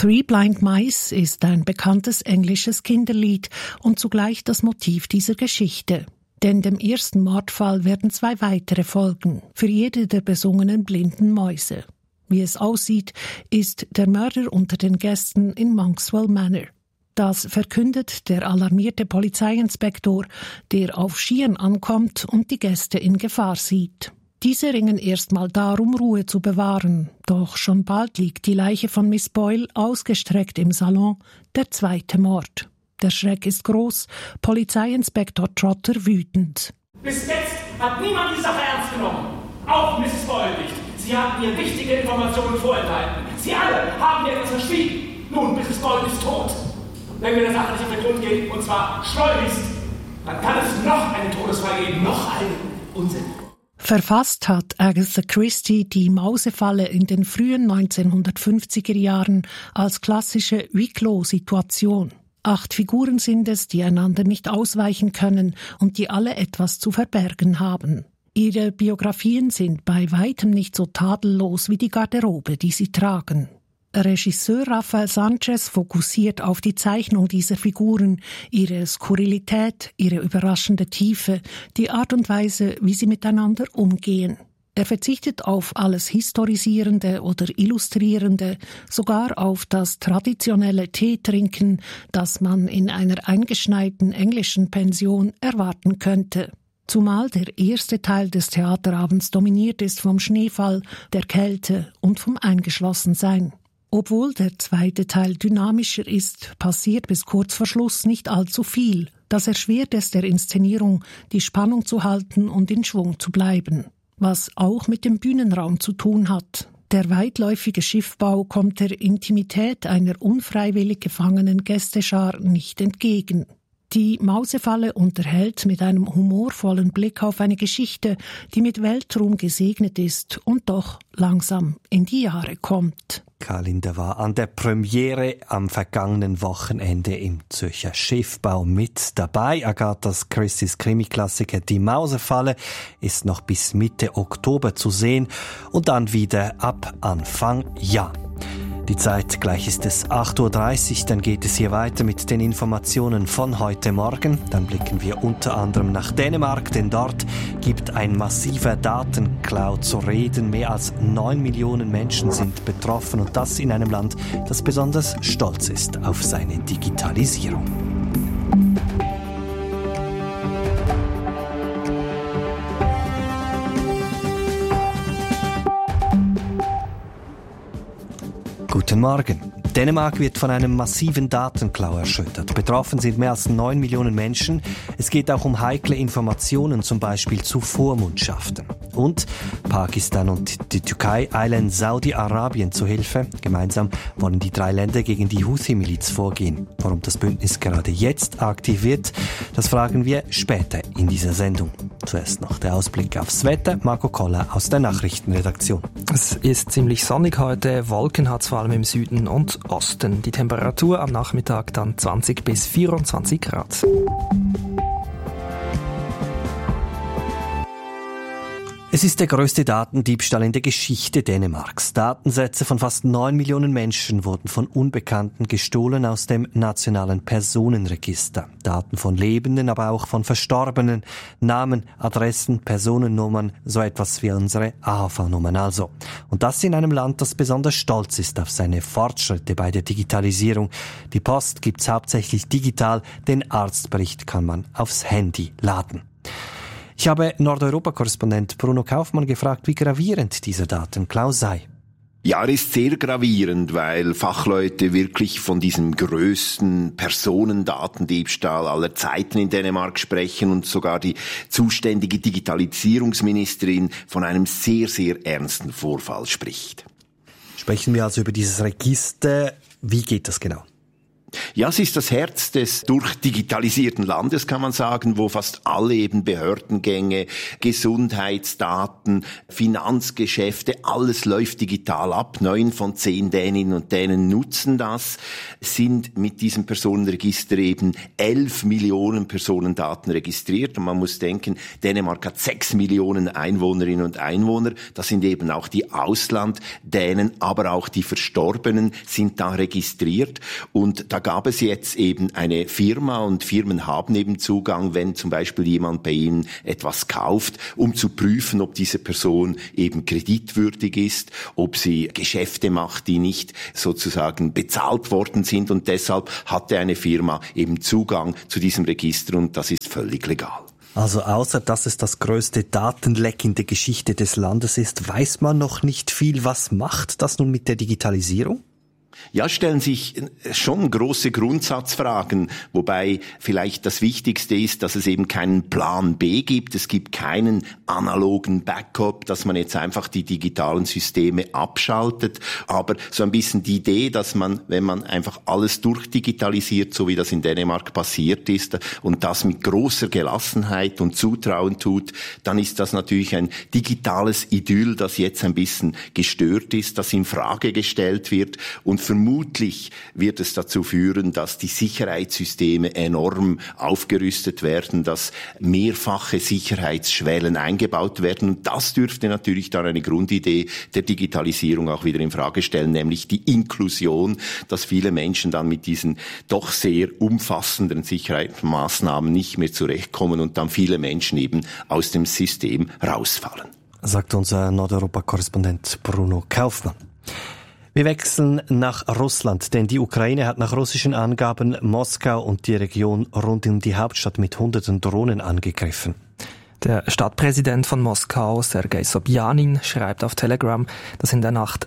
Three Blind Mice ist ein bekanntes englisches Kinderlied und zugleich das Motiv dieser Geschichte. Denn dem ersten Mordfall werden 2 weitere folgen, für jede der besungenen blinden Mäuse. Wie es aussieht, ist der Mörder unter den Gästen in Monkswell Manor. Das verkündet der alarmierte Polizeiinspektor, der auf Skiern ankommt und die Gäste in Gefahr sieht. Diese ringen erstmal darum, Ruhe zu bewahren, doch schon bald liegt die Leiche von Miss Boyle ausgestreckt im Salon, der 2. Mord. Der Schreck ist groß, Polizeiinspektor Trotter wütend. Bis jetzt hat niemand die Sache ernst genommen, auch Mrs. Boyle nicht. Sie haben ihr wichtige Informationen vorenthalten. Sie alle haben mir etwas verschwiegen. Nun, Mrs. Boyle ist tot. Wenn wir der Sache nicht auf den Grund gehen, und zwar schleunigst, dann kann es noch einen Todesfall geben, noch einen Unsinn. Verfasst hat Agatha Christie die Mausefalle in den frühen 1950er Jahren als klassische Huis-clos-Situation. 8 Figuren sind es, die einander nicht ausweichen können und die alle etwas zu verbergen haben. Ihre Biografien sind bei weitem nicht so tadellos wie die Garderobe, die sie tragen. Regisseur Rafael Sanchez fokussiert auf die Zeichnung dieser Figuren, ihre Skurrilität, ihre überraschende Tiefe, die Art und Weise, wie sie miteinander umgehen. Er verzichtet auf alles Historisierende oder Illustrierende, sogar auf das traditionelle Teetrinken, das man in einer eingeschneiten englischen Pension erwarten könnte. Zumal der erste Teil des Theaterabends dominiert ist vom Schneefall, der Kälte und vom Eingeschlossensein. Obwohl der zweite Teil dynamischer ist, passiert bis kurz vor Schluss nicht allzu viel. Das erschwert es der Inszenierung, die Spannung zu halten und in Schwung zu bleiben. Was auch mit dem Bühnenraum zu tun hat. Der weitläufige Schiffbau kommt der Intimität einer unfreiwillig gefangenen Gästeschar nicht entgegen. Die Mausefalle unterhält mit einem humorvollen Blick auf eine Geschichte, die mit Weltruhm gesegnet ist und doch langsam in die Jahre kommt. Kalinda war an der Premiere am vergangenen Wochenende im Zürcher Schiffbau mit dabei. Agatha Christies Krimi-Klassiker Die Mausefalle ist noch bis Mitte Oktober zu sehen und dann wieder ab Anfang Jahr. Die Zeit, gleich ist es 8.30 Uhr, dann geht es hier weiter mit den Informationen von heute Morgen. Dann blicken wir unter anderem nach Dänemark, denn dort gibt ein massiver Datenklau zu reden. Mehr als 9 Millionen Menschen sind betroffen und das in einem Land, das besonders stolz ist auf seine Digitalisierung. Guten Morgen. Dänemark wird von einem massiven Datenklau erschüttert. Betroffen sind mehr als 9 Millionen Menschen. Es geht auch um heikle Informationen, zum Beispiel zu Vormundschaften. Und Pakistan und die Türkei eilen Saudi-Arabien zu Hilfe. Gemeinsam wollen die 3 Länder gegen die Houthi-Miliz vorgehen. Warum das Bündnis gerade jetzt aktiv wird, das fragen wir später in dieser Sendung. Zuerst noch der Ausblick aufs Wetter. Marco Koller aus der Nachrichtenredaktion. Es ist ziemlich sonnig heute. Wolken hat es vor allem im Süden und Osten. Die Temperatur am Nachmittag dann 20 bis 24 Grad. Es ist der größte Datendiebstahl in der Geschichte Dänemarks. Datensätze von fast 9 Millionen Menschen wurden von Unbekannten gestohlen aus dem nationalen Personenregister. Daten von Lebenden, aber auch von Verstorbenen, Namen, Adressen, Personennummern, so etwas wie unsere AHV-Nummern also. Und das in einem Land, das besonders stolz ist auf seine Fortschritte bei der Digitalisierung. Die Post gibt's hauptsächlich digital, den Arztbericht kann man aufs Handy laden. Ich habe Nordeuropa-Korrespondent Bruno Kaufmann gefragt, wie gravierend dieser Datenklau sei. Ja, er ist sehr gravierend, weil Fachleute wirklich von diesem größten Personendatendiebstahl aller Zeiten in Dänemark sprechen und sogar die zuständige Digitalisierungsministerin von einem sehr, sehr ernsten Vorfall spricht. Sprechen wir also über dieses Register. Wie geht das genau? Ja, es ist das Herz des durchdigitalisierten Landes, kann man sagen, wo fast alle eben Behördengänge, Gesundheitsdaten, Finanzgeschäfte, alles läuft digital ab. 9 von 10 Däninnen und Dänen nutzen das, sind mit diesem Personenregister eben 11 Millionen Personendaten registriert. Und man muss denken, Dänemark hat 6 Millionen Einwohnerinnen und Einwohner. Das sind eben auch die Auslanddänen, aber auch die Verstorbenen sind da registriert. Und da gab es jetzt eben eine Firma und Firmen haben eben Zugang, wenn zum Beispiel jemand bei ihnen etwas kauft, um zu prüfen, ob diese Person eben kreditwürdig ist, ob sie Geschäfte macht, die nicht sozusagen bezahlt worden sind. Und deshalb hatte eine Firma eben Zugang zu diesem Register und das ist völlig legal. Also außer dass es das größte Datenleck in der Geschichte des Landes ist, weiß man noch nicht viel. Was macht das nun mit der Digitalisierung? Ja, stellen sich schon große Grundsatzfragen, wobei vielleicht das Wichtigste ist, dass es eben keinen Plan B gibt. Es gibt keinen analogen Backup, dass man jetzt einfach die digitalen Systeme abschaltet. Aber so ein bisschen die Idee, dass man, wenn man einfach alles durchdigitalisiert, so wie das in Dänemark passiert ist, und das mit großer Gelassenheit und Zutrauen tut, dann ist das natürlich ein digitales Idyll, das jetzt ein bisschen gestört ist, das in Frage gestellt wird. Und vermutlich wird es dazu führen, dass die Sicherheitssysteme enorm aufgerüstet werden, dass mehrfache Sicherheitsschwellen eingebaut werden. Und das dürfte natürlich dann eine Grundidee der Digitalisierung auch wieder in Frage stellen, nämlich die Inklusion, dass viele Menschen dann mit diesen doch sehr umfassenden Sicherheitsmaßnahmen nicht mehr zurechtkommen und dann viele Menschen eben aus dem System rausfallen. Sagt unser Nordeuropa-Korrespondent Bruno Kaufmann. Wir wechseln nach Russland, denn die Ukraine hat nach russischen Angaben Moskau und die Region rund um die Hauptstadt mit hunderten Drohnen angegriffen. Der Stadtpräsident von Moskau, Sergei Sobjanin, schreibt auf Telegram, dass in der Nacht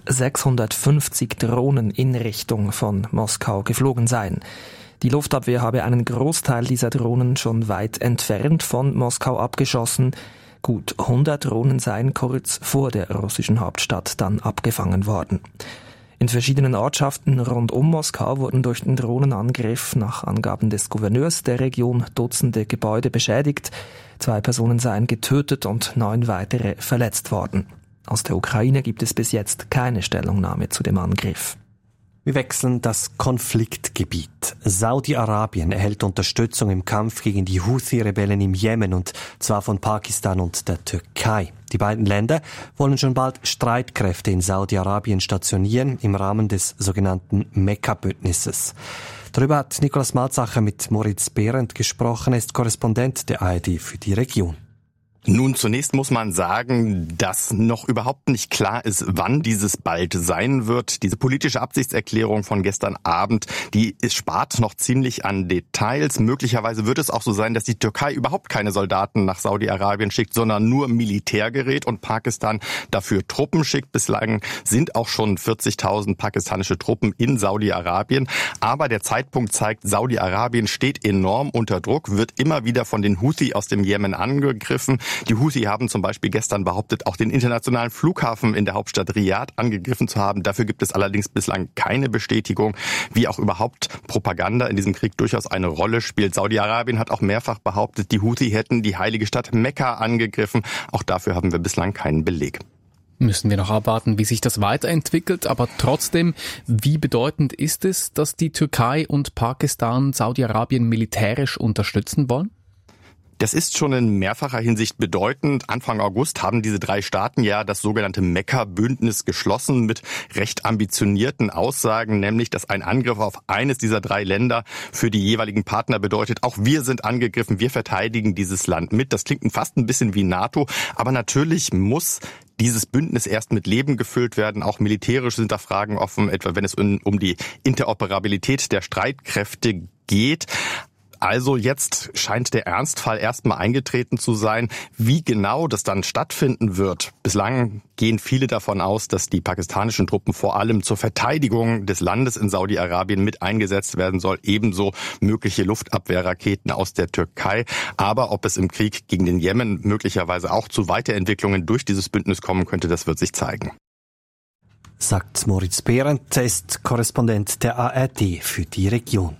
650 Drohnen in Richtung von Moskau geflogen seien. Die Luftabwehr habe einen Großteil dieser Drohnen schon weit entfernt von Moskau abgeschossen. Gut 100 Drohnen seien kurz vor der russischen Hauptstadt dann abgefangen worden. In verschiedenen Ortschaften rund um Moskau wurden durch den Drohnenangriff nach Angaben des Gouverneurs der Region Dutzende Gebäude beschädigt. 2 Personen seien getötet und 9 weitere verletzt worden. Aus der Ukraine gibt es bis jetzt keine Stellungnahme zu dem Angriff. Wir wechseln das Konfliktgebiet. Saudi-Arabien erhält Unterstützung im Kampf gegen die Houthi-Rebellen im Jemen, und zwar von Pakistan und der Türkei. Die beiden Länder wollen schon bald Streitkräfte in Saudi-Arabien stationieren im Rahmen des sogenannten Mekka-Bündnisses. Darüber hat Nikolaus Malzacher mit Moritz Behrendt gesprochen. Er ist Korrespondent der ARD für die Region. Nun, zunächst muss man sagen, dass noch überhaupt nicht klar ist, wann dieses bald sein wird. Diese politische Absichtserklärung von gestern Abend, die spart noch ziemlich an Details. Möglicherweise wird es auch so sein, dass die Türkei überhaupt keine Soldaten nach Saudi-Arabien schickt, sondern nur Militärgerät und Pakistan dafür Truppen schickt. Bislang sind auch schon 40.000 pakistanische Truppen in Saudi-Arabien. Aber der Zeitpunkt zeigt, Saudi-Arabien steht enorm unter Druck, wird immer wieder von den Houthi aus dem Jemen angegriffen. Die Houthi haben zum Beispiel gestern behauptet, auch den internationalen Flughafen in der Hauptstadt Riyadh angegriffen zu haben. Dafür gibt es allerdings bislang keine Bestätigung, wie auch überhaupt Propaganda in diesem Krieg durchaus eine Rolle spielt. Saudi-Arabien hat auch mehrfach behauptet, die Houthi hätten die heilige Stadt Mekka angegriffen. Auch dafür haben wir bislang keinen Beleg. Müssen wir noch abwarten, wie sich das weiterentwickelt. Aber trotzdem, wie bedeutend ist es, dass die Türkei und Pakistan Saudi-Arabien militärisch unterstützen wollen? Das ist schon in mehrfacher Hinsicht bedeutend. Anfang August haben diese 3 Staaten ja das sogenannte Mekka-Bündnis geschlossen mit recht ambitionierten Aussagen, nämlich, dass ein Angriff auf eines dieser 3 Länder für die jeweiligen Partner bedeutet, auch wir sind angegriffen, wir verteidigen dieses Land mit. Das klingt fast ein bisschen wie NATO, aber natürlich muss dieses Bündnis erst mit Leben gefüllt werden. Auch militärisch sind da Fragen offen, etwa wenn es um die Interoperabilität der Streitkräfte geht. Also jetzt scheint der Ernstfall erstmal eingetreten zu sein. Wie genau das dann stattfinden wird, bislang gehen viele davon aus, dass die pakistanischen Truppen vor allem zur Verteidigung des Landes in Saudi-Arabien mit eingesetzt werden soll, ebenso mögliche Luftabwehrraketen aus der Türkei. Aber ob es im Krieg gegen den Jemen möglicherweise auch zu Weiterentwicklungen durch dieses Bündnis kommen könnte, das wird sich zeigen. Sagt Moritz Behrendt, ist Korrespondent der ARD für die Region.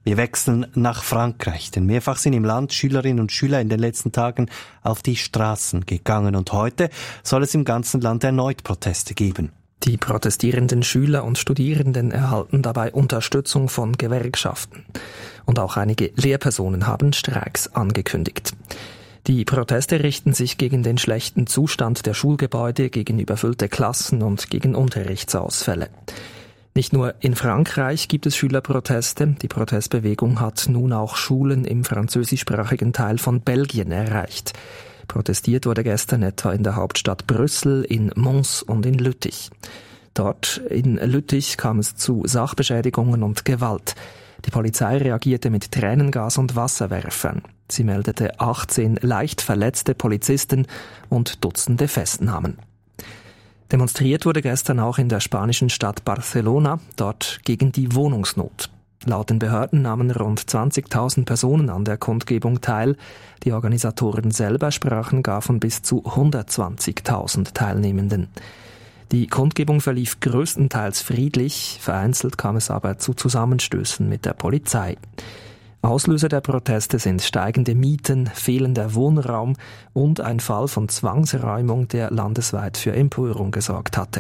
Wir wechseln nach Frankreich, denn mehrfach sind im Land Schülerinnen und Schüler in den letzten Tagen auf die Straßen gegangen und heute soll es im ganzen Land erneut Proteste geben. Die protestierenden Schüler und Studierenden erhalten dabei Unterstützung von Gewerkschaften. Und auch einige Lehrpersonen haben Streiks angekündigt. Die Proteste richten sich gegen den schlechten Zustand der Schulgebäude, gegen überfüllte Klassen und gegen Unterrichtsausfälle. Nicht nur in Frankreich gibt es Schülerproteste. Die Protestbewegung hat nun auch Schulen im französischsprachigen Teil von Belgien erreicht. Protestiert wurde gestern etwa in der Hauptstadt Brüssel, in Mons und in Lüttich. Dort in Lüttich kam es zu Sachbeschädigungen und Gewalt. Die Polizei reagierte mit Tränengas und Wasserwerfern. Sie meldete 18 leicht verletzte Polizisten und Dutzende Festnahmen. Demonstriert wurde gestern auch in der spanischen Stadt Barcelona, dort gegen die Wohnungsnot. Laut den Behörden nahmen rund 20.000 Personen an der Kundgebung teil. Die Organisatoren selber sprachen gar von bis zu 120.000 Teilnehmenden. Die Kundgebung verlief größtenteils friedlich, vereinzelt kam es aber zu Zusammenstößen mit der Polizei. Auslöser der Proteste sind steigende Mieten, fehlender Wohnraum und ein Fall von Zwangsräumung, der landesweit für Empörung gesorgt hatte.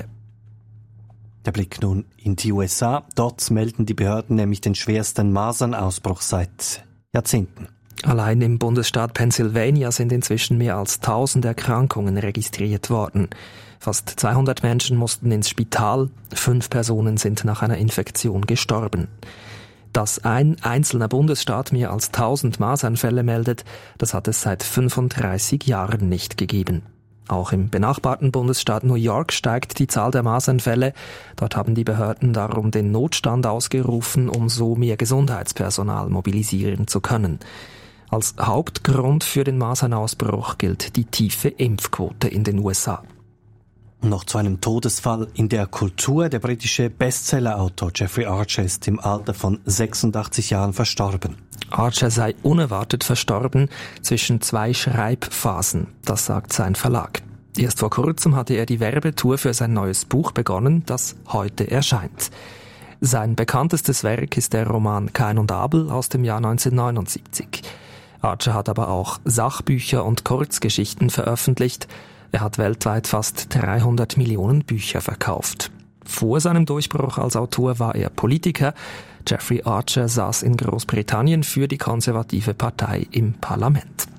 Der Blick nun in die USA. Dort melden die Behörden nämlich den schwersten Masernausbruch seit Jahrzehnten. Allein im Bundesstaat Pennsylvania sind inzwischen mehr als 1000 Erkrankungen registriert worden. Fast 200 Menschen mussten ins Spital, 5 Personen sind nach einer Infektion gestorben. Dass ein einzelner Bundesstaat mehr als 1000 Masernfälle meldet, das hat es seit 35 Jahren nicht gegeben. Auch im benachbarten Bundesstaat New York steigt die Zahl der Masernfälle. Dort haben die Behörden darum den Notstand ausgerufen, um so mehr Gesundheitspersonal mobilisieren zu können. Als Hauptgrund für den Masernausbruch gilt die tiefe Impfquote in den USA. Noch zu einem Todesfall in der Kultur. Der britische Bestsellerautor Jeffrey Archer ist im Alter von 86 Jahren verstorben. Archer sei unerwartet verstorben zwischen 2 Schreibphasen, das sagt sein Verlag. Erst vor kurzem hatte er die Werbetour für sein neues Buch begonnen, das heute erscheint. Sein bekanntestes Werk ist der Roman Kain und Abel aus dem Jahr 1979. Archer hat aber auch Sachbücher und Kurzgeschichten veröffentlicht. Er hat weltweit fast 300 Millionen Bücher verkauft. Vor seinem Durchbruch als Autor war er Politiker. Jeffrey Archer saß in Großbritannien für die konservative Partei im Parlament.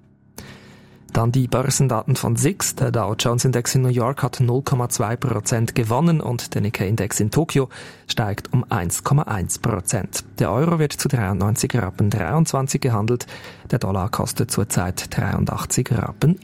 Dann die Börsendaten von SIX. Der Dow Jones Index in New York hat 0,2% gewonnen und der Nikkei-Index in Tokio steigt um 1,1%. Der Euro wird zu 93,23 Rappen gehandelt. Der Dollar kostet zurzeit 83,18 Rappen.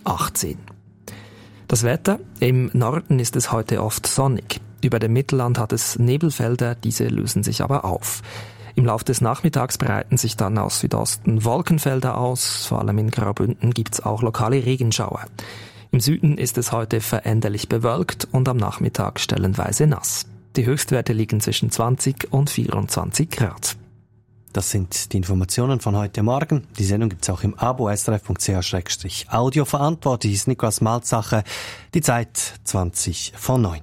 Das Wetter. Im Norden ist es heute oft sonnig. Über dem Mittelland hat es Nebelfelder, diese lösen sich aber auf. Im Laufe des Nachmittags breiten sich dann aus Südosten Wolkenfelder aus. Vor allem in Graubünden gibt's auch lokale Regenschauer. Im Süden ist es heute veränderlich bewölkt und am Nachmittag stellenweise nass. Die Höchstwerte liegen zwischen 20 und 24 Grad. Das sind die Informationen von heute Morgen. Die Sendung gibt's auch im Abo srf.ch/audio. Verantwortlich ist Niklas Malzacher. Die Zeit 8:20.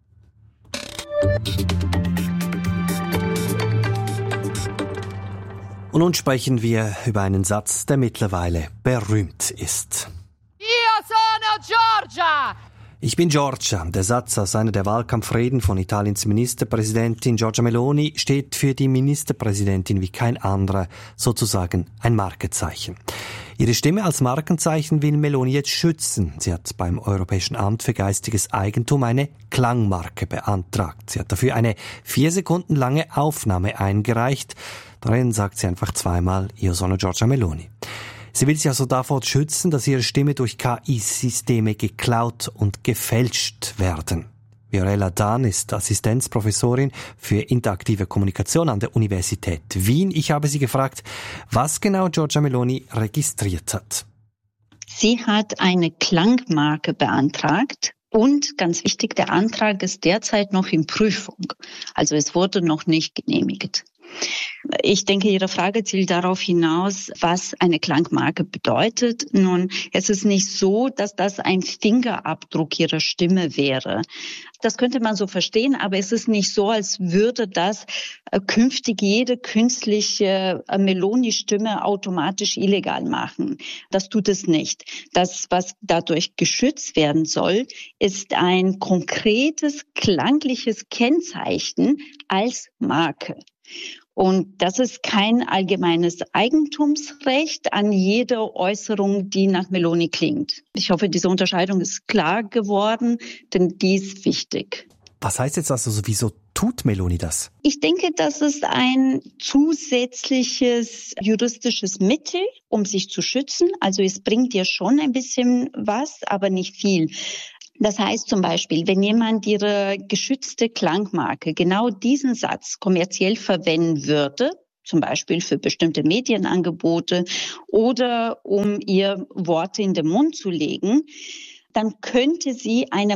Und nun sprechen wir über einen Satz, der mittlerweile berühmt ist. Io sono Giorgia! Ich bin Giorgia. Der Satz aus einer der Wahlkampfreden von Italiens Ministerpräsidentin Giorgia Meloni steht für die Ministerpräsidentin wie kein anderer sozusagen ein Markenzeichen. Ihre Stimme als Markenzeichen will Meloni jetzt schützen. Sie hat beim Europäischen Amt für geistiges Eigentum eine Klangmarke beantragt. Sie hat dafür eine 4 Sekunden lange Aufnahme eingereicht. Darin sagt sie einfach zweimal Io sono Giorgia Meloni. Sie will sich also davor schützen, dass ihre Stimme durch KI-Systeme geklaut und gefälscht werden. Viorella Dahn ist Assistenzprofessorin für interaktive Kommunikation an der Universität Wien. Ich habe sie gefragt, was genau Giorgia Meloni registriert hat. Sie hat eine Klangmarke beantragt. Und ganz wichtig, der Antrag ist derzeit noch in Prüfung. Also es wurde noch nicht genehmigt. Ich denke, Ihre Frage zielt darauf hinaus, was eine Klangmarke bedeutet. Nun, es ist nicht so, dass das ein Fingerabdruck Ihrer Stimme wäre. Das könnte man so verstehen, aber es ist nicht so, als würde das künftig jede künstliche Meloni-Stimme automatisch illegal machen. Das tut es nicht. Das, was dadurch geschützt werden soll, ist ein konkretes klangliches Kennzeichen als Marke. Und das ist kein allgemeines Eigentumsrecht an jede Äußerung, die nach Meloni klingt. Ich hoffe, diese Unterscheidung ist klar geworden, denn die ist wichtig. Was heißt jetzt also, wieso tut Meloni das? Ich denke, das ist ein zusätzliches juristisches Mittel, um sich zu schützen. Also es bringt dir schon ein bisschen was, aber nicht viel. Das heißt zum Beispiel, wenn jemand ihre geschützte Klangmarke genau diesen Satz kommerziell verwenden würde, zum Beispiel für bestimmte Medienangebote oder um ihr Worte in den Mund zu legen, dann könnte sie eine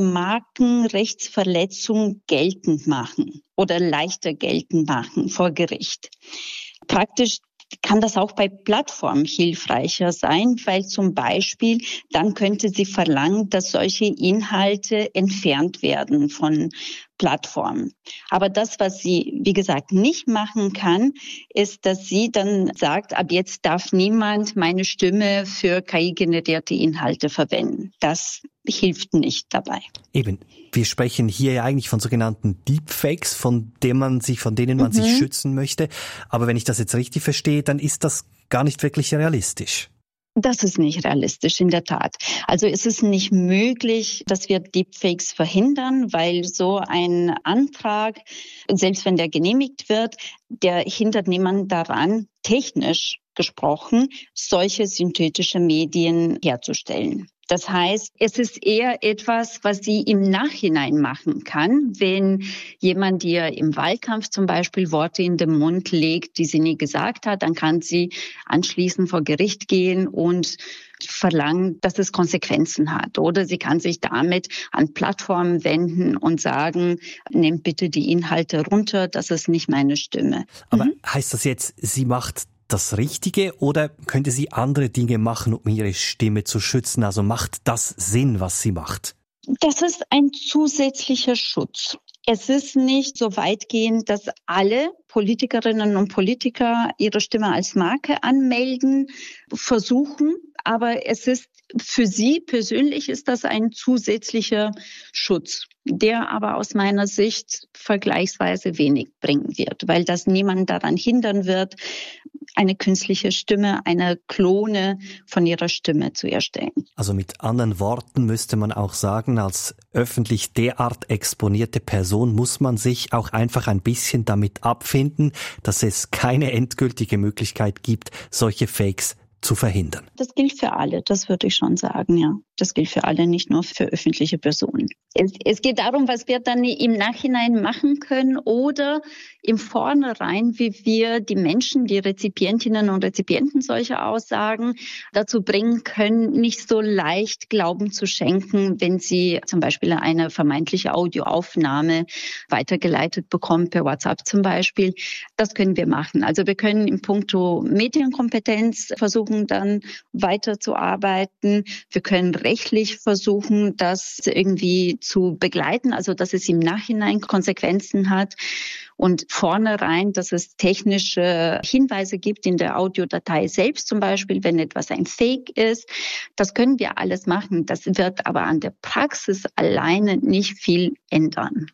Markenrechtsverletzung geltend machen oder leichter geltend machen vor Gericht. Praktisch kann das auch bei Plattformen hilfreicher sein, weil zum Beispiel dann könnte sie verlangen, dass solche Inhalte entfernt werden von Plattformen. Aber das, was sie, wie gesagt, nicht machen kann, ist, dass sie dann sagt, ab jetzt darf niemand meine Stimme für KI-generierte Inhalte verwenden. Das hilft nicht dabei. Eben, wir sprechen hier ja eigentlich von sogenannten Deepfakes, von denen man sich schützen möchte. Aber wenn ich das jetzt richtig verstehe, dann ist das gar nicht wirklich realistisch. Das ist nicht realistisch, in der Tat. Also es ist nicht möglich, dass wir Deepfakes verhindern, weil so ein Antrag, selbst wenn der genehmigt wird, der hindert niemanden daran, technisch gesprochen, solche synthetische Medien herzustellen. Das heißt, es ist eher etwas, was sie im Nachhinein machen kann, wenn jemand ihr im Wahlkampf zum Beispiel Worte in den Mund legt, die sie nie gesagt hat, dann kann sie anschließend vor Gericht gehen und verlangen, dass es Konsequenzen hat. Oder sie kann sich damit an Plattformen wenden und sagen, nehmt bitte die Inhalte runter, das ist nicht meine Stimme. Aber heißt das jetzt, sie macht das Richtige oder könnte sie andere Dinge machen, um ihre Stimme zu schützen? Also macht das Sinn, was sie macht? Das ist ein zusätzlicher Schutz. Es ist nicht so weitgehend, dass alle Politikerinnen und Politiker ihre Stimme als Marke anmelden, versuchen, aber es ist für sie persönlich ist das ein zusätzlicher Schutz, der aber aus meiner Sicht vergleichsweise wenig bringen wird, weil das niemanden daran hindern wird, eine künstliche Stimme, eine Klone von ihrer Stimme zu erstellen. Also mit anderen Worten müsste man auch sagen, als öffentlich derart exponierte Person muss man sich auch einfach ein bisschen damit abfinden, dass es keine endgültige Möglichkeit gibt, solche Fakes zu verhindern. Das gilt für alle, das würde ich schon sagen, ja. Das gilt für alle, nicht nur für öffentliche Personen. Es geht darum, was wir dann im Nachhinein machen können oder im Vornherein, wie wir die Menschen, die Rezipientinnen und Rezipienten solcher Aussagen dazu bringen können, nicht so leicht Glauben zu schenken, wenn sie zum Beispiel eine vermeintliche Audioaufnahme weitergeleitet bekommen, per WhatsApp zum Beispiel. Das können wir machen. Also wir können in puncto Medienkompetenz versuchen, dann weiterzuarbeiten. Wir können rechtlich versuchen, das irgendwie zu begleiten, also dass es im Nachhinein Konsequenzen hat und vornherein, dass es technische Hinweise gibt in der Audiodatei selbst, zum Beispiel, wenn etwas ein Fake ist. Das können wir alles machen. Das wird aber an der Praxis alleine nicht viel ändern.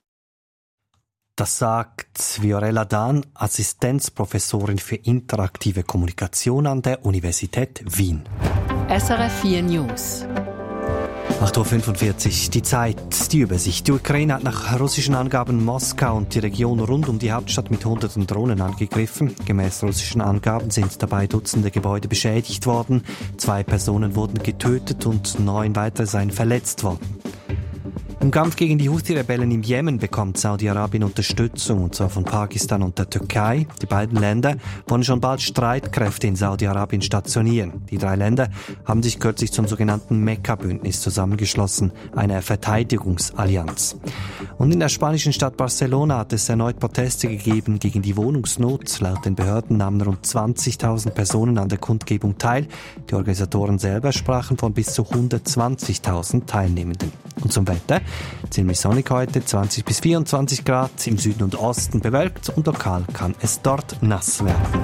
Das sagt Viorella Dahn, Assistenzprofessorin für interaktive Kommunikation an der Universität Wien. SRF 4 News. 8.45 Uhr, die Zeit, die Übersicht. Die Ukraine hat nach russischen Angaben Moskau und die Region rund um die Hauptstadt mit hunderten Drohnen angegriffen. Gemäß russischen Angaben sind dabei Dutzende Gebäude beschädigt worden. 2 Personen wurden getötet und 9 weitere seien verletzt worden. Im Kampf gegen die Houthi-Rebellen im Jemen bekommt Saudi-Arabien Unterstützung, und zwar von Pakistan und der Türkei. Die beiden Länder wollen schon bald Streitkräfte in Saudi-Arabien stationieren. Die 3 Länder haben sich kürzlich zum sogenannten Mekka-Bündnis zusammengeschlossen, einer Verteidigungsallianz. Und in der spanischen Stadt Barcelona hat es erneut Proteste gegeben gegen die Wohnungsnot. Laut den Behörden nahmen rund 20.000 Personen an der Kundgebung teil. Die Organisatoren selber sprachen von bis zu 120.000 Teilnehmenden. Und zum Wetter: ziemlich sonnig heute, 20 bis 24 Grad, im Süden und Osten bewölkt und lokal kann es dort nass werden.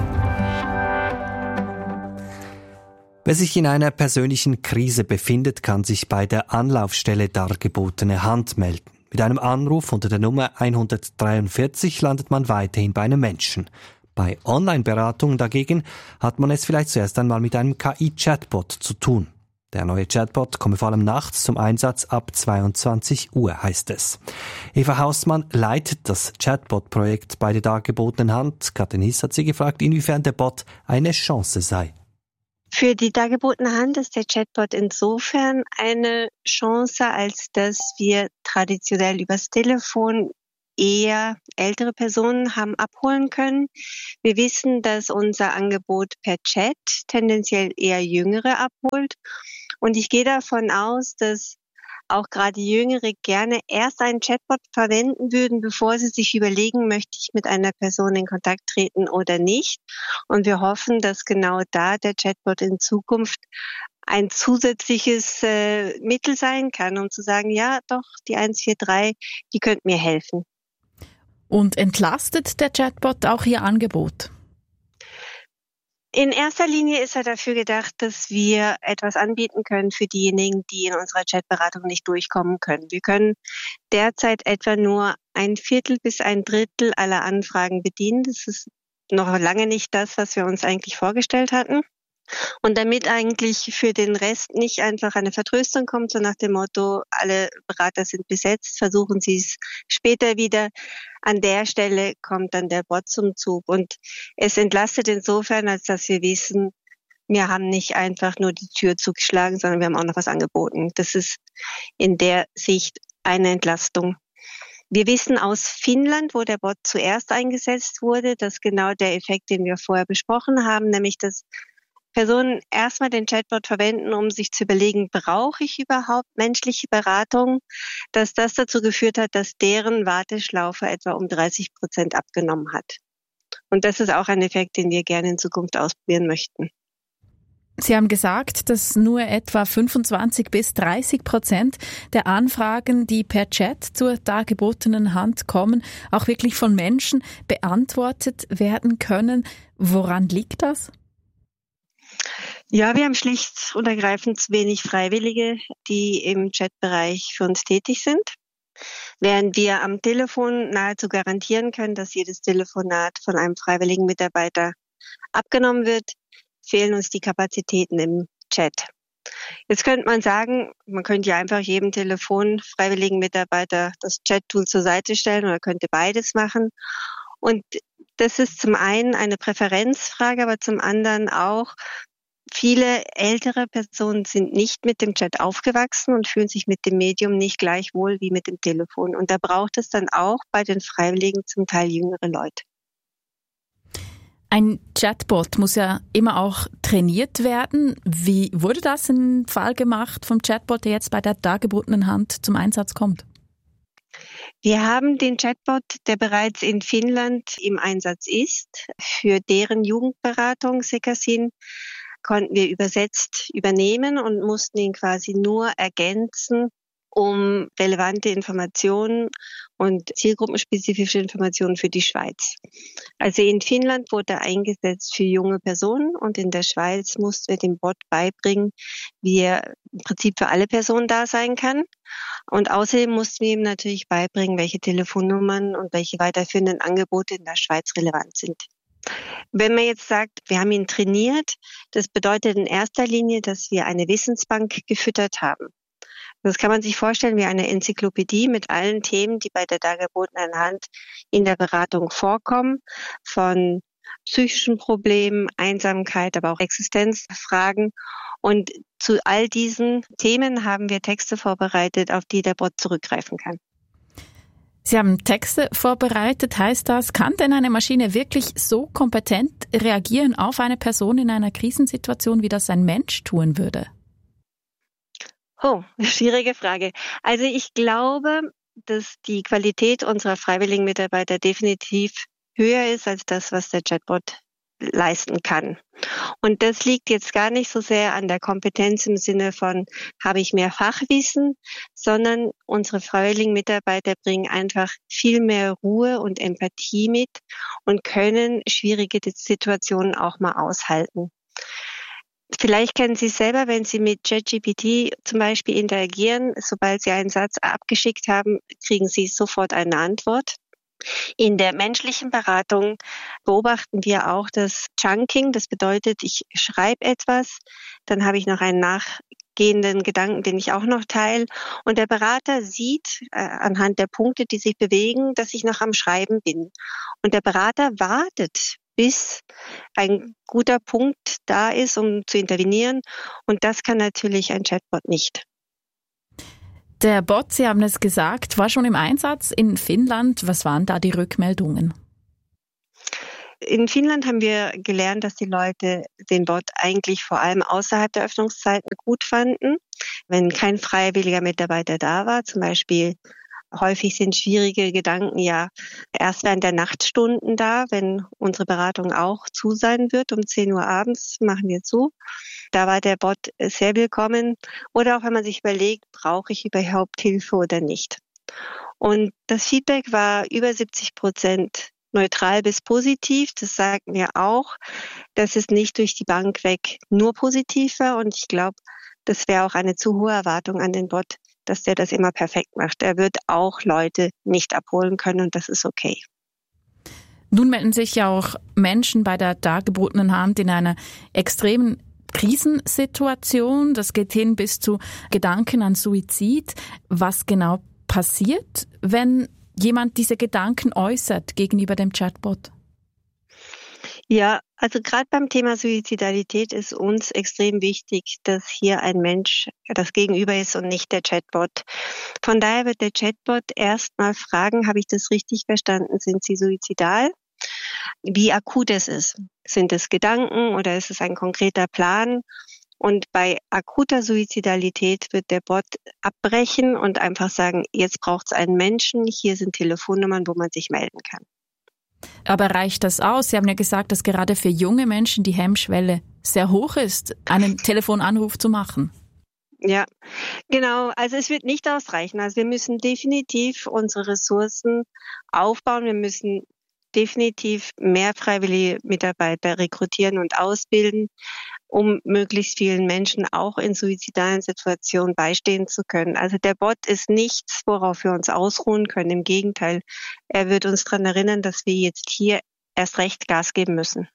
Wer sich in einer persönlichen Krise befindet, kann sich bei der Anlaufstelle Dargebotene Hand melden. Mit einem Anruf unter der Nummer 143 landet man weiterhin bei einem Menschen. Bei Online-Beratungen dagegen hat man es vielleicht zuerst einmal mit einem KI-Chatbot zu tun. Der neue Chatbot komme vor allem nachts zum Einsatz ab 22 Uhr, heißt es. Eva Hausmann leitet das Chatbot-Projekt bei der Dargebotenen Hand. Katrin Hiss hat sie gefragt, inwiefern der Bot eine Chance sei. Für die dargebotene Hand ist der Chatbot insofern eine Chance, als dass wir traditionell übers Telefon eher ältere Personen haben abholen können. Wir wissen, dass unser Angebot per Chat tendenziell eher Jüngere abholt. Und ich gehe davon aus, dass auch gerade Jüngere gerne erst einen Chatbot verwenden würden, bevor sie sich überlegen, möchte ich mit einer Person in Kontakt treten oder nicht. Und wir hoffen, dass genau da der Chatbot in Zukunft ein zusätzliches Mittel sein kann, um zu sagen, ja doch, die 143, die könnte mir helfen. Und entlastet der Chatbot auch Ihr Angebot? In erster Linie ist er dafür gedacht, dass wir etwas anbieten können für diejenigen, die in unserer Chatberatung nicht durchkommen können. Wir können derzeit etwa nur 1/4 bis 1/3 aller Anfragen bedienen. Das ist noch lange nicht das, was wir uns eigentlich vorgestellt hatten. Und damit eigentlich für den Rest nicht einfach eine Vertröstung kommt, so nach dem Motto, alle Berater sind besetzt, versuchen Sie es später wieder. An der Stelle kommt dann der Bot zum Zug. Und es entlastet insofern, als dass wir wissen, wir haben nicht einfach nur die Tür zugeschlagen, sondern wir haben auch noch was angeboten. Das ist in der Sicht eine Entlastung. Wir wissen aus Finnland, wo der Bot zuerst eingesetzt wurde, dass genau der Effekt, den wir vorher besprochen haben, nämlich dass Personen erstmal den Chatbot verwenden, um sich zu überlegen, brauche ich überhaupt menschliche Beratung, dass das dazu geführt hat, dass deren Warteschlaufe etwa um 30% abgenommen hat. Und das ist auch ein Effekt, den wir gerne in Zukunft ausprobieren möchten. Sie haben gesagt, dass nur etwa 25 bis 30% der Anfragen, die per Chat zur dargebotenen Hand kommen, auch wirklich von Menschen beantwortet werden können. Woran liegt das? Ja, wir haben schlicht und ergreifend zu wenig Freiwillige, die im Chatbereich für uns tätig sind. Während wir am Telefon nahezu garantieren können, dass jedes Telefonat von einem freiwilligen Mitarbeiter abgenommen wird, fehlen uns die Kapazitäten im Chat. Jetzt könnte man sagen, man könnte ja einfach jedem freiwilligen Mitarbeiter das Chat-Tool zur Seite stellen oder könnte beides machen. Und das ist zum einen eine Präferenzfrage, aber zum anderen auch, viele ältere Personen sind nicht mit dem Chat aufgewachsen und fühlen sich mit dem Medium nicht gleich wohl wie mit dem Telefon. Und da braucht es dann auch bei den Freiwilligen zum Teil jüngere Leute. Ein Chatbot muss ja immer auch trainiert werden. Wie wurde das im Fall gemacht vom Chatbot, der jetzt bei der dargebotenen Hand zum Einsatz kommt? Wir haben den Chatbot, der bereits in Finnland im Einsatz ist. Für deren Jugendberatung, Sekasin, konnten wir übersetzt übernehmen und mussten ihn quasi nur ergänzen, um relevante Informationen und zielgruppenspezifische Informationen für die Schweiz. Also in Finnland wurde er eingesetzt für junge Personen und in der Schweiz mussten wir dem Bot beibringen, wie er im Prinzip für alle Personen da sein kann. Und außerdem mussten wir ihm natürlich beibringen, welche Telefonnummern und welche weiterführenden Angebote in der Schweiz relevant sind. Wenn man jetzt sagt, wir haben ihn trainiert, das bedeutet in erster Linie, dass wir eine Wissensbank gefüttert haben. Das kann man sich vorstellen wie eine Enzyklopädie mit allen Themen, die bei der dargebotenen Hand in der Beratung vorkommen, von psychischen Problemen, Einsamkeit, aber auch Existenzfragen. Und zu all diesen Themen haben wir Texte vorbereitet, auf die der Bot zurückgreifen kann. Sie haben Texte vorbereitet, heißt das, kann denn eine Maschine wirklich so kompetent reagieren auf eine Person in einer Krisensituation, wie das ein Mensch tun würde? Oh, schwierige Frage. Also ich glaube, dass die Qualität unserer freiwilligen Mitarbeiter definitiv höher ist als das, was der Chatbot leisten kann. Und das liegt jetzt gar nicht so sehr an der Kompetenz im Sinne von, habe ich mehr Fachwissen, sondern unsere freiwilligen Mitarbeiter bringen einfach viel mehr Ruhe und Empathie mit und können schwierige Situationen auch mal aushalten. Vielleicht kennen Sie es selber, wenn Sie mit ChatGPT zum Beispiel interagieren, sobald Sie einen Satz abgeschickt haben, kriegen Sie sofort eine Antwort. In der menschlichen Beratung beobachten wir auch das Chunking. Das bedeutet, ich schreibe etwas, dann habe ich noch einen nachgehenden Gedanken, den ich auch noch teile. Und der Berater sieht anhand der Punkte, die sich bewegen, dass ich noch am Schreiben bin. Und der Berater wartet, bis ein guter Punkt da ist, um zu intervenieren. Und das kann natürlich ein Chatbot nicht. Der Bot, Sie haben es gesagt, war schon im Einsatz in Finnland. Was waren da die Rückmeldungen? In Finnland haben wir gelernt, dass die Leute den Bot eigentlich vor allem außerhalb der Öffnungszeiten gut fanden. Wenn kein freiwilliger Mitarbeiter da war, zum Beispiel häufig sind schwierige Gedanken ja erst während der Nachtstunden da, wenn unsere Beratung auch zu sein wird. Um 10 Uhr abends machen wir zu. Da war der Bot sehr willkommen. Oder auch wenn man sich überlegt, brauche ich überhaupt Hilfe oder nicht. Und das Feedback war über 70% neutral bis positiv. Das sagt mir auch, dass es nicht durch die Bank weg nur positiv war. Und ich glaube, das wäre auch eine zu hohe Erwartung an den Bot, dass der das immer perfekt macht. Er wird auch Leute nicht abholen können und das ist okay. Nun melden sich ja auch Menschen bei der dargebotenen Hand in einer extremen Krisensituation. Das geht hin bis zu Gedanken an Suizid. Was genau passiert, wenn jemand diese Gedanken äußert gegenüber dem Chatbot? Ja, also gerade beim Thema Suizidalität ist uns extrem wichtig, dass hier ein Mensch das Gegenüber ist und nicht der Chatbot. Von daher wird der Chatbot erstmal fragen, habe ich das richtig verstanden, sind Sie suizidal? Wie akut es ist. Sind es Gedanken oder ist es ein konkreter Plan? Und bei akuter Suizidalität wird der Bot abbrechen und einfach sagen, jetzt braucht es einen Menschen, hier sind Telefonnummern, wo man sich melden kann. Aber reicht das aus? Sie haben ja gesagt, dass gerade für junge Menschen die Hemmschwelle sehr hoch ist, einen Telefonanruf zu machen. Ja, genau. Also es wird nicht ausreichen. Also wir müssen definitiv unsere Ressourcen aufbauen. Wir müssen definitiv mehr freiwillige Mitarbeiter rekrutieren und ausbilden, um möglichst vielen Menschen auch in suizidalen Situationen beistehen zu können. Also der Bot ist nichts, worauf wir uns ausruhen können. Im Gegenteil, er wird uns daran erinnern, dass wir jetzt hier erst recht Gas geben müssen.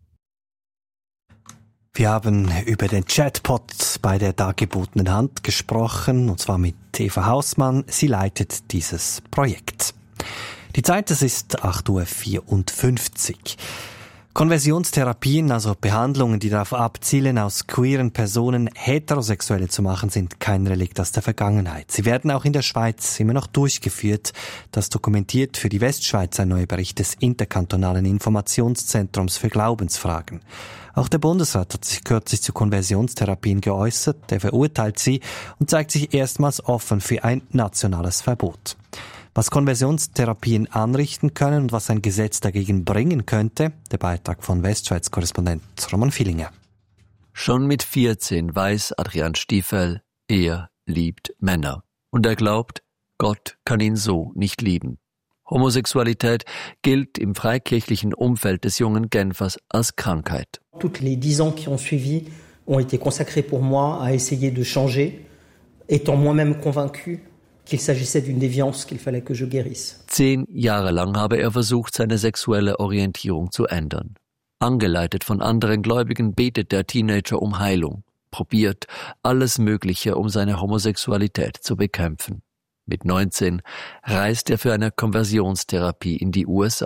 Wir haben über den Chatbot bei der dargebotenen Hand gesprochen, und zwar mit Eva Hausmann. Sie leitet dieses Projekt. Die Zeit, es ist 8:54 Uhr. Konversionstherapien, also Behandlungen, die darauf abzielen, aus queeren Personen Heterosexuelle zu machen, sind kein Relikt aus der Vergangenheit. Sie werden auch in der Schweiz immer noch durchgeführt. Das dokumentiert für die Westschweiz ein neuer Bericht des Interkantonalen Informationszentrums für Glaubensfragen. Auch der Bundesrat hat sich kürzlich zu Konversionstherapien geäußert. Der verurteilt sie und zeigt sich erstmals offen für ein nationales Verbot. Was Konversionstherapien anrichten können und was ein Gesetz dagegen bringen könnte, der Beitrag von Westschweiz-Korrespondent Roman Villinger. Schon mit 14 weiß Adrian Stiefel, er liebt Männer. Und er glaubt, Gott kann ihn so nicht lieben. Homosexualität gilt im freikirchlichen Umfeld des jungen Genfers als Krankheit. Toutes les 10 ans qui ont suivi ont été consacrés pour moi à essayer de changer, étant moi-même convaincu qu'il s'agissait d'une déviance qu'il fallait que je guérisse. 10 Jahre lang habe er versucht, seine sexuelle Orientierung zu ändern. Angeleitet von anderen Gläubigen betet der Teenager um Heilung, probiert alles Mögliche, um seine Homosexualität zu bekämpfen. Mit 19 reist er für eine Konversionstherapie in die USA.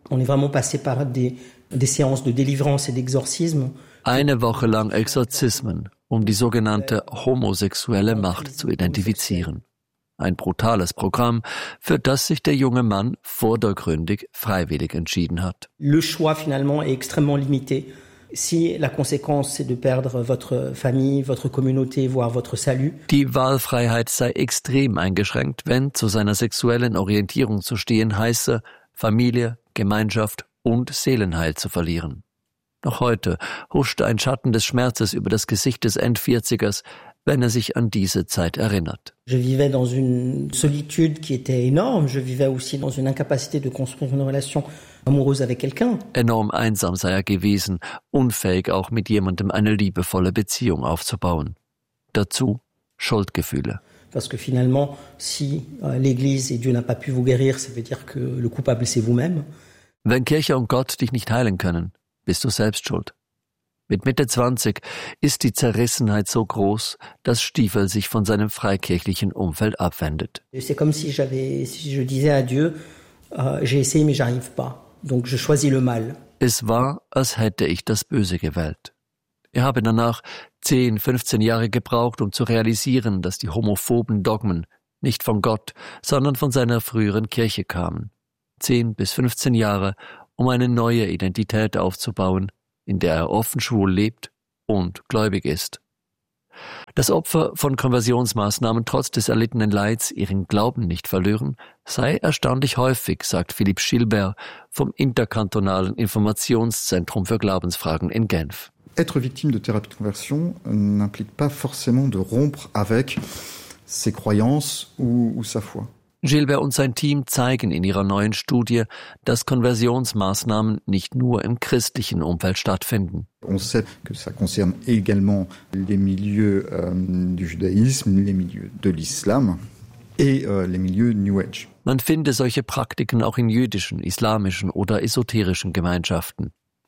On est vraiment passé par des séances de délivrance et d'exorcisme. Eine Woche lang Exorzismen, um die sogenannte homosexuelle Macht zu identifizieren. Ein brutales Programm, für das sich der junge Mann vordergründig freiwillig entschieden hat. Le choix finalement est extrêmement limité. Si la conséquence c'est de perdre votre famille, votre communauté, voire votre salut. Die Wahlfreiheit sei extrem eingeschränkt, wenn zu seiner sexuellen Orientierung zu stehen heiße, Familie, Gemeinschaft und Seelenheil zu verlieren. Noch heute huschte ein Schatten des Schmerzes über das Gesicht des End-40ers, wenn er sich an diese Zeit erinnert. Je vivais dans une solitude qui était énorme. Je vivais aussi dans une incapacité de construire une relation amoureuse avec quelqu'un. Enorm einsam sei er gewesen, unfähig auch mit jemandem eine liebevolle Beziehung aufzubauen. Dazu Schuldgefühle. Parce que finalement, si l'Église et Dieu n'a pas pu vous guérir, ça veut dire que le coupable c'est vous-même. Wenn Kirche und Gott dich nicht heilen können, bist du selbst schuld. Mit Mitte 20 ist die Zerrissenheit so groß, dass Stiefel sich von seinem freikirchlichen Umfeld abwendet. C'est comme si je disais à Dieu, j'ai essayé mais j'arrive pas. Donc je choisis le mal. Es war, als hätte ich das Böse gewählt. Er habe danach 10, 15 Jahre gebraucht, um zu realisieren, dass die homophoben Dogmen nicht von Gott, sondern von seiner früheren Kirche kamen. 10 bis 15 Jahre, um eine neue Identität aufzubauen, in der er offen schwul lebt und gläubig ist. Dass Opfer von Konversionsmaßnahmen trotz des erlittenen Leids ihren Glauben nicht verlieren, sei erstaunlich häufig, sagt Philippe Gilbert vom Interkantonalen Informationszentrum für Glaubensfragen in Genf. Être victime de thérapie de conversion n'implique pas forcément de rompre avec ses croyances ou sa foi. Gilbert und sein Team zeigen in ihrer neuen Studie, dass Konversionsmaßnahmen nicht nur im christlichen Umfeld stattfinden. On sait que ça concerne également les milieux du judaïsme, les milieux de l'islam et les milieux New Age. Man finde solche Praktiken auch in jüdischen, islamischen oder esoterischen Gemeinschaften.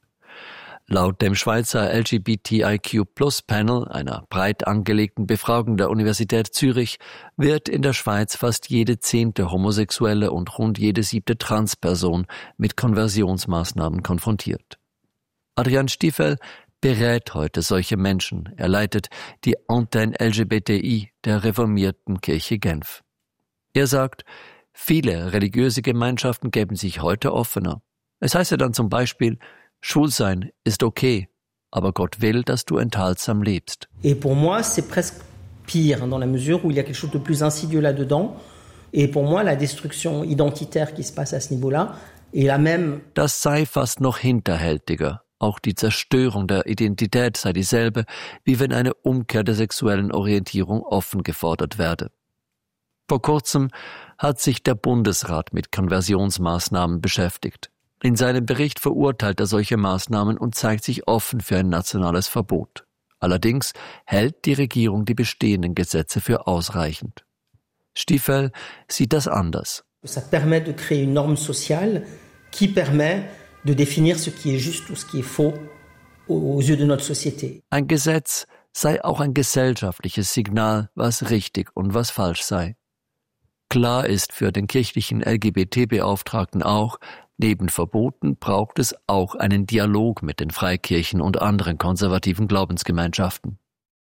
Laut dem Schweizer LGBTIQ+-Panel, einer breit angelegten Befragung der Universität Zürich, wird in der Schweiz fast jede 10. Homosexuelle und rund jede 7. Transperson mit Konversionsmaßnahmen konfrontiert. Adrian Stiefel berät heute solche Menschen. Er leitet die Antenne LGBTI der reformierten Kirche Genf. Er sagt, viele religiöse Gemeinschaften geben sich heute offener. Es heißt ja dann zum Beispiel, Schwulsein ist okay, aber Gott will, dass du enthaltsam lebst. Et pour moi, c'est presque pire, dans la mesure où il y a quelque chose de plus insidieux là-dedans. Et pour moi, la destruction identitaire qui se passe à ce niveau-là est la même. Das sei fast noch hinterhältiger. Auch die Zerstörung der Identität sei dieselbe, wie wenn eine Umkehr der sexuellen Orientierung offen gefordert werde. Vor kurzem hat sich der Bundesrat mit Konversionsmaßnahmen beschäftigt. In seinem Bericht verurteilt er solche Maßnahmen und zeigt sich offen für ein nationales Verbot. Allerdings hält die Regierung die bestehenden Gesetze für ausreichend. Stiefel sieht das anders. Ça permet de créer une norme sociale qui permet de définir ce qui est juste ou ce qui est faux aux yeux de notre société. Ein Gesetz sei auch ein gesellschaftliches Signal, was richtig und was falsch sei. Klar ist für den kirchlichen LGBT-Beauftragten auch, neben Verboten braucht es auch einen Dialog mit den Freikirchen und anderen konservativen Glaubensgemeinschaften.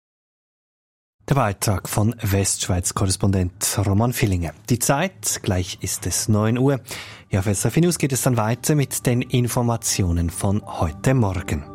Der Beitrag von Westschweiz-Korrespondent Roman Villinger. Die Zeit, gleich ist es 9 Uhr. Ja, auf SRF News geht es dann weiter mit den Informationen von heute Morgen.